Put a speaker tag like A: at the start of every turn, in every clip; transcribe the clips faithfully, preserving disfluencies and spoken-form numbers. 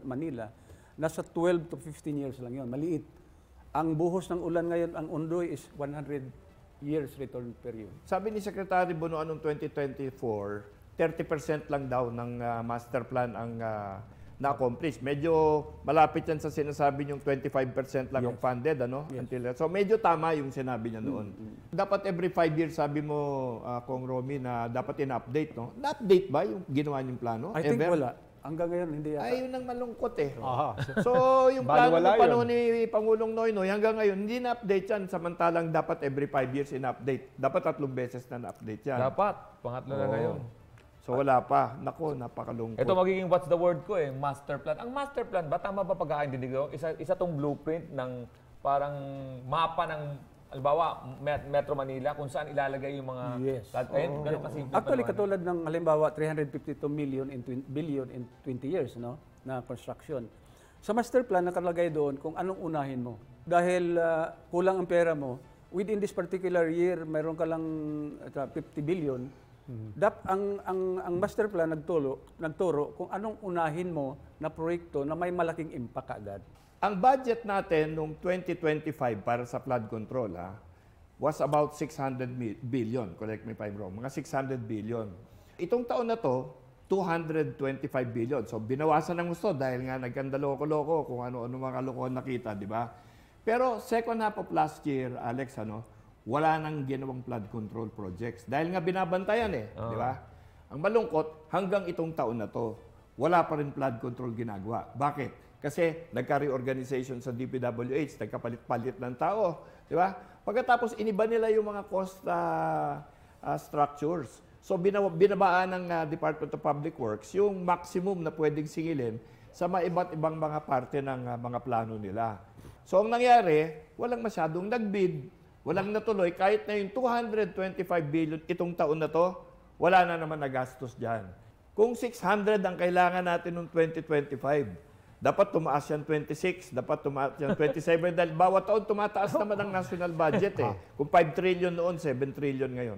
A: Manila, nasa twelve to fifteen years lang yun. Maliit. Ang buhos ng ulan ngayon, ang Ondoy is one hundred years return period.
B: Sabi ni Secretary Bonoan noong twenty twenty-four, thirty percent lang daw ng uh, master plan ang uh, na-accomplish. Medyo malapit yan sa sinasabi niyong twenty-five percent lang
A: Yes.
B: ang funded. Ano?
A: Yes.
B: Until, so medyo tama yung sinabi niya noon.
A: Mm-hmm.
B: Dapat every five years, sabi mo, uh, Kong Romy, na dapat in-update. No? Na-update ba yung ginawa niyong plano?
A: I think
B: Ever?
A: wala. Hanggang ngayon, hindi yata.
B: Ay, yun ang malungkot eh.
C: Aha.
B: So, yung plano
C: Baliwala
B: ng
C: yun.
B: panahon ni Pangulong Noynoy, hanggang ngayon, hindi na-update yan. Samantalang dapat every five years in-update. Dapat tatlong beses na na-update yan.
D: Dapat. Pangatlo na
B: Oo.
D: ngayon.
B: So, wala pa. Nako, napakalungkot.
D: Ito magiging what's the word ko eh, master plan. Ang master plan ba, tama ba pagkakaintindi ko? Isa, isa tong blueprint ng parang mapa ng, halimbawa, Met- Metro Manila, kung saan ilalagay yung mga...
A: Yes.
D: Ayun, ganun kasi.
A: Actually, katulad ng halimbawa, three hundred fifty-two million in twenty billion in twenty years, no, na construction. Sa master plan, nakalagay doon kung anong unahin mo. Dahil ah, kulang ang pera mo, within this particular year, mayroon ka lang uh, fifty billion. Dap ang ang ang master plan nagturo nagturo kung anong unahin mo na proyekto na may malaking impact agad.
B: Ang budget natin noong twenty twenty-five para sa flood control ha, was about six hundred billion. Correct me if I'm wrong. Mga six hundred billion. Itong taon na to, two hundred twenty-five billion. So binawasan ng gusto dahil nga nagkanda loko-loko kung ano-ano mga kalokohan nakita, di ba? Pero second half of last year, Alex, ano, wala nang ginawang flood control projects. Dahil nga binabantayan eh, di ba? Ang malungkot, hanggang itong taon na to, wala pa rin flood control ginagawa. Bakit? Kasi nagka-reorganization sa D P W H, nagkapalit-palit ng tao, di ba? Pagkatapos iniba nila yung mga cost uh, uh, structures. So binawa, binabaan ng uh, Department of Public Works yung maximum na pwedeng singilin sa mga iba't ibang mga parte ng uh, mga plano nila. So ang nangyari, walang masyadong nag-bid, walang natuloy, kahit na yung two hundred twenty-five billion itong taon na to, wala na naman nagastos dyan. Kung six hundred ang kailangan natin noong twenty twenty-five, dapat tumaas yan twenty-six, dapat tumaas yan twenty-seven, dahil bawat taon tumataas naman ang national budget eh. Kung five trillion noon, seven trillion ngayon.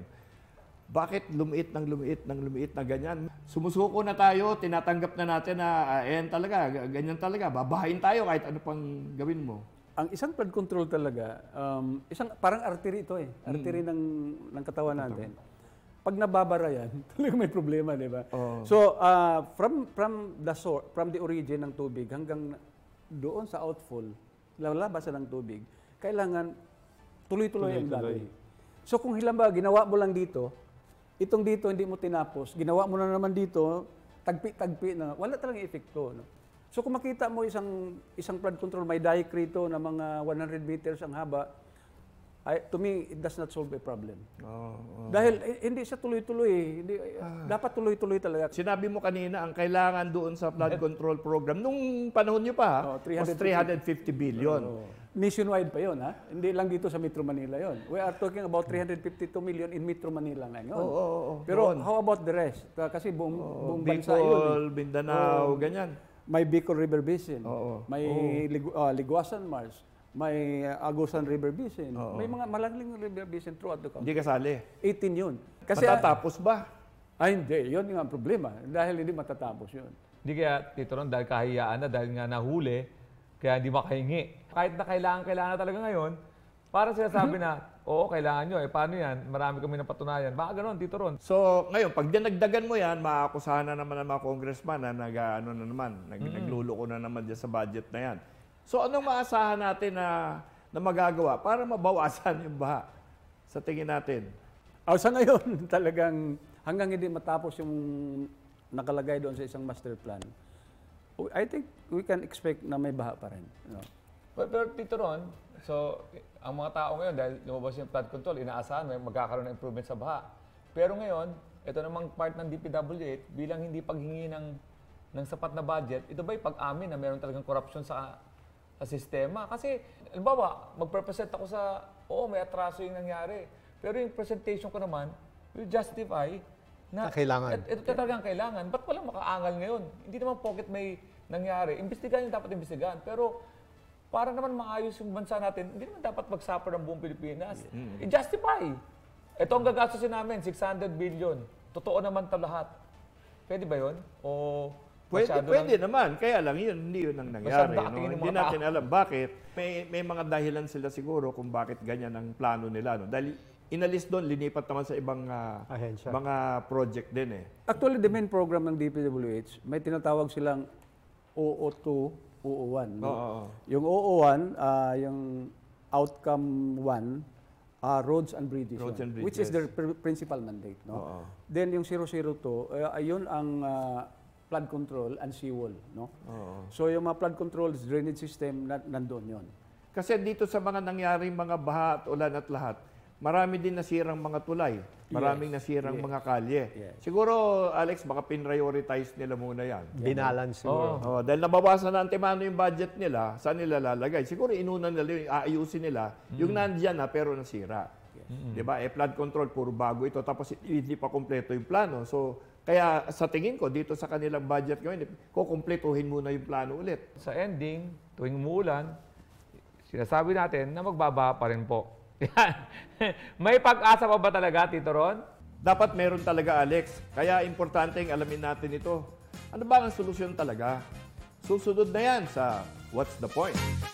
B: Bakit lumiit ng lumiit ng lumiit na ganyan? Sumusuko na tayo, tinatanggap na natin na uh, ayan talaga, ganyan talaga, babahain tayo kahit ano pang gawin mo.
A: Ang isang flood control talaga, um, isang parang artery ito eh, artery ng ng katawan natin. Pag nababara yan, talaga may problema, di ba?
B: Oo.
A: So, uh, from from the source, from the origin ng tubig hanggang doon sa outfall, lalabasan ng tubig, kailangan tuloy-tuloy ang
C: Tuloy-tuloy.
A: gagawin. So, kung hilang ginawa mo lang dito, itong dito hindi mo tinapos, ginawa mo na naman dito, tagpi-tagpi na, wala talagang epekto. No? So, kung makita mo isang isang flood control, may dike rito na mga one hundred meters ang haba, I, to me, it does not solve a problem.
B: Oh, oh.
A: Dahil eh, hindi siya tuloy-tuloy. eh. Hindi, Dapat tuloy-tuloy talaga.
B: Sinabi mo kanina, ang kailangan doon sa flood control program, nung panahon nyo pa, ha,
A: Oh,
B: was three hundred fifty billion.
A: Oh. Nationwide pa yun, ha? Hindi lang dito sa Metro Manila yon. We are talking about three hundred fifty-two million in Metro Manila ngayon.
B: Oo, oo, oo.
A: Pero
B: Doon.
A: how about the rest? Kasi buong,
B: Oh,
A: buong bansa yun.
B: Bicol,
A: eh.
B: Mindanao,
A: Oh.
B: ganyan.
A: May Bicol River Basin.
B: Oo.
A: May Ligu- ah, Liguasan Marsh. May uh, Agusan River Basin.
B: Oo.
A: May mga malaking river basin throughout the country.
B: Hindi kasali.
A: eighteen yun. Kasi,
B: Matatapos ba?
A: ay hindi. Yun yung ang problema. Dahil hindi matatapos yun.
D: Hindi kaya, Tito Ron, dahil kahiyaan na, dahil nga nahuli, kaya hindi makahingi. Kahit na kailangan, kailangan na talaga ngayon, para sila sabi na, oo, kailangan nyo, eh, paano yan? Marami kami napatunayan. Baka gano'n, Tito Ron.
B: So, ngayon, pag dinagdagan mo yan, maakusahan na naman ng mga congressman na nag, ano na naman, nag, nagluloko na naman dyan sa budget na yan. So, anong maasahan natin na, na magagawa para mabawasan yung baha sa tingin natin?
A: Oh, sa ngayon, talagang hanggang hindi matapos yung nakalagay doon sa isang master plan, I think we can expect na may baha pa rin. No?
D: Pero, pero Tito Ron, so, ang mga tao ngayon, dahil lumabas yung flood control, inaasahan may magkakaroon ng improvement sa baha. Pero ngayon, ito namang part ng D P W H, bilang hindi paghingi ng, ng sapat na budget, ito ba'y pag-amin na meron talagang corruption sa sa sistema? Kasi, halimbawa, mag-present ako sa, oo, may atraso yung nangyari. Pero yung presentation ko naman, will justify na
C: Na kailangan.
D: et- ito talagang kailangan. Ba't walang makaangal ngayon? Hindi naman pocket may nangyari. Imbestigahan yung dapat imbestigahan. Pero, para naman maayos yung bansa natin, hindi naman dapat mag-suffer ang buong Pilipinas. I-justify. Ito ang gagastusin namin, six hundred billion. Totoo naman ito lahat. Pwede ba yun? O
B: Pwede,
D: Masyado
B: pwede naman. Kaya lang yun, hindi yun ang nangyari.
D: Masyado
B: No?
D: tingin ng
B: Hindi
D: mga
B: natin alam bakit. May, may mga dahilan sila siguro kung bakit ganyan ang plano nila. No? Dahil inalis doon, linipat naman sa ibang ah,
C: Ahensya.
B: mga project din eh.
A: Actually, the main program ng D P W H, may tinatawag silang O O two, O O one. No?
B: Oo, oo.
A: Yung O O one, ah, yung outcome one, ah, roads and bridges.
B: Roads
A: yun,
B: and
A: Which is
B: bridges.
A: their pr- principal mandate. No?
B: Oo.
A: Then yung zero zero two, uh, ayun ang ah, flood control and seawall. No?
B: Oo.
A: So yung mga flood control, drainage system, na, nandun yun.
B: Kasi dito sa mga nangyaring mga baha at ulan at lahat, marami din nasirang mga tulay. Maraming nasirang mga kalye.
A: Yes.
B: Siguro, Alex, baka pin-prioritize nila muna yan.
C: Binalance siguro.
B: Oh, dahil nabawasan na antemano yung budget nila, saan nila lalagay? Siguro inuna nila yung aayusin nila, yung nandyan na pero nasira. Di ba? Eh, flood control, puro bago ito. Tapos hindi pa kompleto yung plano. So, kaya sa tingin ko, dito sa kanilang budget ngayon, kukumpletuhin muna yung plano ulit.
D: Sa ending, tuwing umuulan, sinasabi natin na magbabaha pa rin po. Yan. May pag-asa pa ba talaga, Tito Ron?
B: Dapat meron talaga, Alex. Kaya importanteng alamin natin ito. Ano ba ang solusyon talaga? Susunod na yan sa What's the Point?